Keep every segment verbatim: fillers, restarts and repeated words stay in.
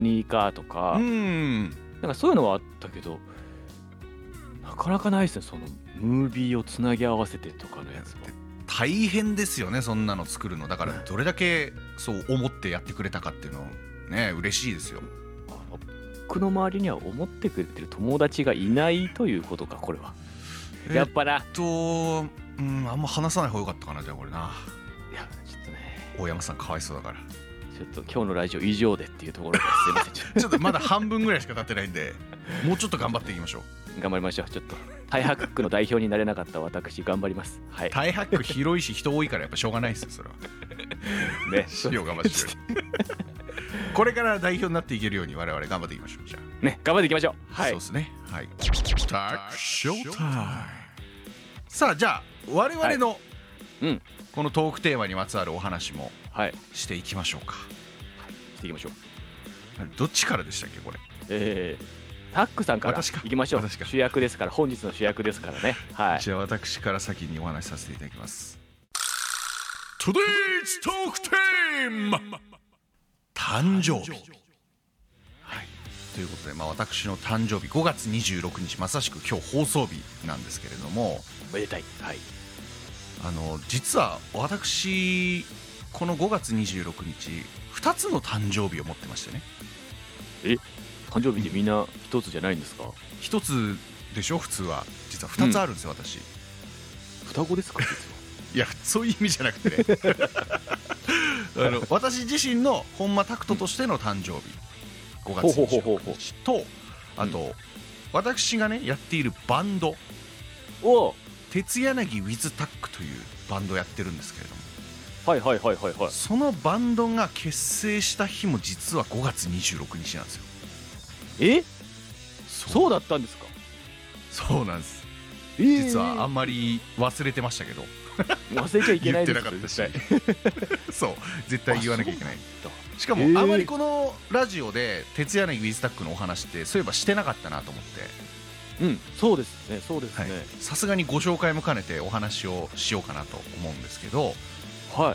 ニーカーとか、 うん、 なんかそういうのはあったけど、なかなかないですね、そのムービーをつなぎ合わせてとかのやつは。 大変ですよね、そんなの作るの。だからどれだけそう思ってやってくれたかっていうのね、嬉しいですよ。 僕の周りには思ってくれてる友達がいないということか、これは。やっぱな。 えっと、うん、あんま話さない方がよかったかな、じゃあこれな。 いや、ちょっとね、 大山さんかわいそうだから。 ちょっと今日のラジオ以上でっていうところですいません。ちょっとちょっとまだ半分ぐらいしか経ってないんで、もうちょっと頑張っていきましょう。 頑張りましょう。ちょっとタイハックの代表になれなかった私頑張ります。はい。 タイハック広いし人多いからやっぱしょうがないですよ、それは。 ね、 しよう頑張ってしよう。これから代表になっていけるように我々頑張っていきましょう。じゃあね、頑張っていきましょう。はい。 そうですね。はい。タックショータイム。さあ、じゃあ我々の、はい、 うん、 このトークテーマにまつわるお話もはいしていきましょうか。 はい、していきましょう。 どっちからでしたっけこれ。 えー、タックさんからいきましょう。主役ですから、本日の主役ですからね。はい。 じゃあ私から先にお話しさせていただきます。Today's Talk Team 誕生日。はい。ということで、まあ、私の誕生日ごがつにじゅうろくにち、まさしく今日放送日なんですけれども、 おめでたい。はい。 あの実は私このごがつにじゅうろくにちふたつの誕生日を持ってましてね。 え、誕生日ってみんなひとつじゃないんですか？ ひとつでしょ普通は。実はふたつあるんですよ、うん、私。 双子ですか？ いやそういう意味じゃなくてねあの私自身の本間拓人としての誕生日、ごがつにじゅうろくにちと、あと、うん、私がねやっているバンドを鉄柳 with タックというバンドをやってるんですけれども、 はいはいはいはいはい、 そのバンドが結成した日も実はごがつにじゅうろくにちなんですよ。 え、そう、そうだったんですか？ そうなんです、 えー、 実はあんまり忘れてましたけど忘れちゃいけないです言ってなかったしそう絶対言わなきゃいけない。しかも、えー、あまりこのラジオで鉄柳 with タックのお話ってそういえばしてなかったなと思って。 うん、そうですね、そうですね。 さすがにご紹介も兼ねてお話をしようかなと思うんですけど、 はい。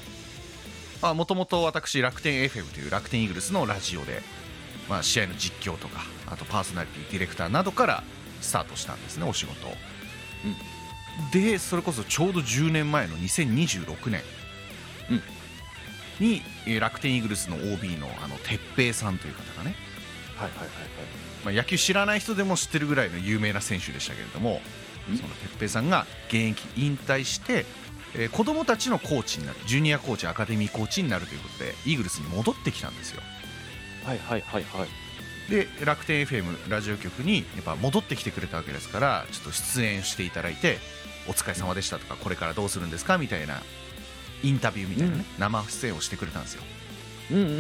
もともと私楽天 エフエム という楽天イーグルスのラジオで、まあ、試合の実況とかあとパーソナリティディレクターなどからスタートしたんですね、お仕事を。うん、でそれこそちょうどじゅうねんまえのにせんにじゅうろくねん、うん、に楽天イーグルスの オービー のあの哲平さんという方がね、 はいはいはいはい、 まあ、野球知らない人でも知ってるぐらいの有名な選手でしたけれども、その哲平さんが現役引退して、えー、子供たちのコーチになる、ジュニアコーチ、アカデミーコーチになるということでイーグルスに戻ってきたんですよ。 はいはいはいはい。 で楽天 エフエム ラジオ局にやっぱ戻ってきてくれたわけですから、ちょっと出演していただいて、お疲れ様でしたとかこれからどうするんですかみたいなインタビューみたいなね、うん、生出演をしてくれたんですよ。 うんうんうんうんうん。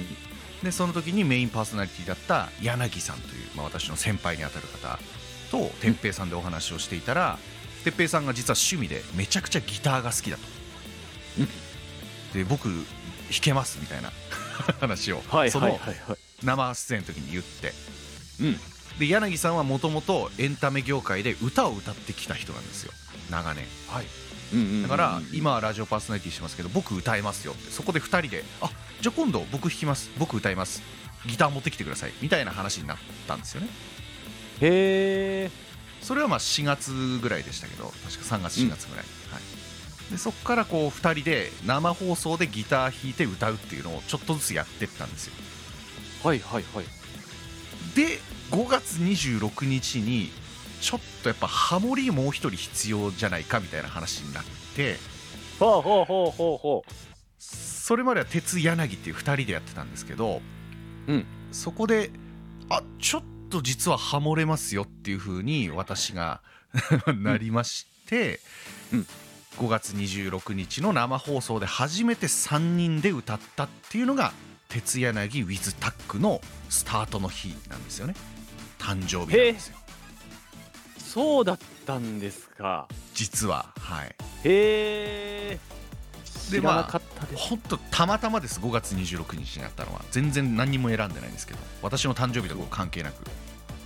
でその時にメインパーソナリティだった柳さんという、まあ、私の先輩にあたる方と哲平さんでお話をしていたら、哲平さんが実は趣味でめちゃくちゃギターが好きだと、うん、で僕弾けますみたいな話を、はいはいはいはい、その生出演の時に言って、うん、で柳さんはもともとエンタメ業界で歌を歌ってきた人なんですよ、長年。はい、うんうんうんうん、だから今はラジオパーソナリティしてますけど僕歌えますよって、そこでふたりで、あ、じゃあ今度僕弾きます、僕歌います、ギター持ってきてくださいみたいな話になったんですよね。 へー。 それはまあしがつぐらいでしたけど、確かさんがつしがつぐらい、うん、はい、でそこからこうふたりで生放送でギター弾いて歌うっていうのをちょっとずつやってったんですよ。 はいはいはい。 でごがつにじゅうろくにちにちょっとやっぱハモリもう一人必要じゃないかみたいな話になって、 ほうほうほうほうほう。 それまでは鉄柳っていうふたりでやってたんですけど、うん、そこであちょっと実はハモれますよっていう風に私がなりまして、うんうん、ごがつにじゅうろくにちの生放送で初めてさんにんで歌ったっていうのが鉄柳 with タックのスタートの日なんですよね。誕生日なんですよ。 そうだったんですか。 実は、はい。 へえ。知らなかったです。 本当たまたまです。ごがつにじゅうろくにちになったのは全然何にも選んでないんですけど、私の誕生日とか関係なく。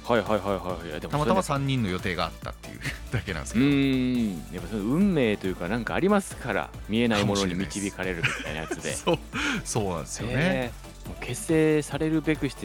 はいはいはいはい。いやでもたまたまそれね、 さんにんの予定があったっていうだけなんですうけど、 ーん、やっぱその運命というかなんかありますから、見えないかもものにしれないです。 導かれるみたいなやつで。 そうそうなんですよね。 へえ。もう結成されるべくして